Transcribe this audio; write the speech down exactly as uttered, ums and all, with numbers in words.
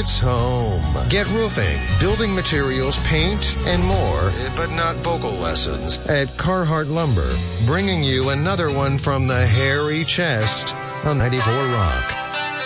it's home. Get roofing, building materials, paint, and more, but not vocal lessons at Carhartt Lumber, bringing you another one from the hairy chest on ninety-four Rock.